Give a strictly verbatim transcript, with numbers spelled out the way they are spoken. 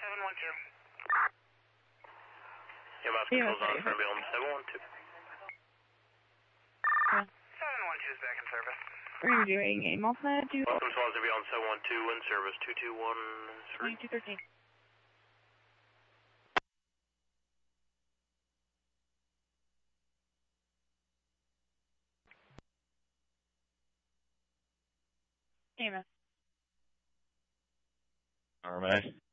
seven one two. Yeah, mouse Yeah, control's on okay. for on seven one two. Yeah. seven one two is back in service. Are you doing a MultiMed? Welcome to Swansea Beyond seven one two in service two two one three. twenty-two thirteen. Amos. All right.